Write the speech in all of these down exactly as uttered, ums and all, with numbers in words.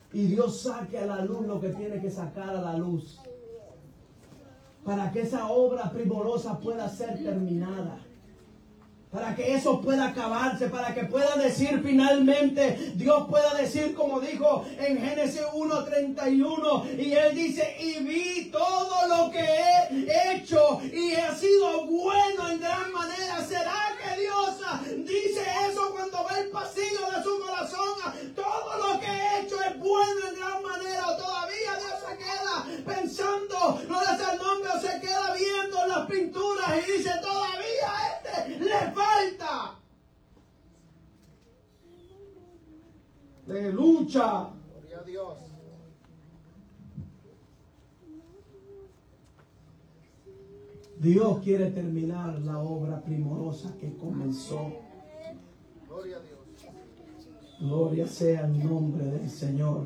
Y Dios saque a la luz lo que tiene que sacar a la luz, para que esa obra primorosa pueda ser terminada, para que eso pueda acabarse, para que pueda decir finalmente, Dios pueda decir como dijo en Génesis uno treinta y uno, y Él dice, y vi todo lo que he hecho y he sido bueno en gran manera. ¿Será que Dios dice eso cuando ve el pasillo de su corazón? Todo lo que he hecho es bueno en gran manera. ¿O todavía Dios se queda pensando, no le hace el nombre, o se queda viendo las pinturas y dice, todavía a este le falta de lucha? Gloria a Dios. Dios quiere terminar la obra primorosa que comenzó. Gloria a Dios. Gloria sea el nombre del Señor.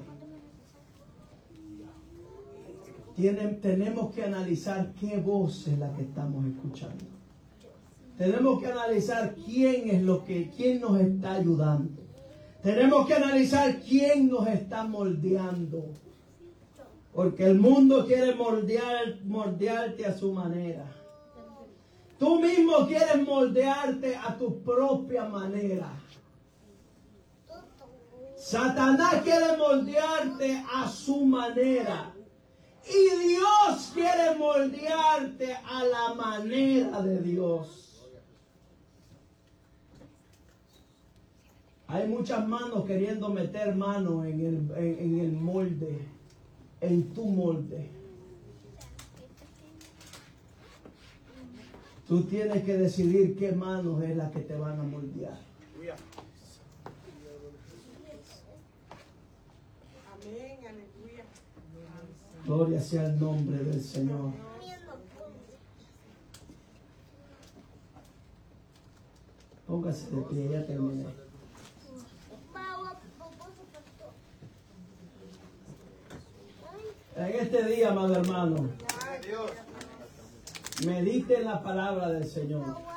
Tienen, tenemos que analizar qué voz es la que estamos escuchando. Tenemos que analizar quién es lo que, quién nos está ayudando. Tenemos que analizar quién nos está moldeando. Porque el mundo quiere moldear, moldearte a su manera. Tú mismo quieres moldearte a tu propia manera. Satanás quiere moldearte a su manera. Y Dios quiere moldearte a la manera de Dios. Hay muchas manos queriendo meter mano en el, en, en el molde, en tu molde. Tú tienes que decidir qué manos es la que te van a moldear. Amén, aleluya. Gloria sea el nombre del Señor. Póngase de pie, ya terminé. En este día, amado hermano, medite en la palabra del Señor.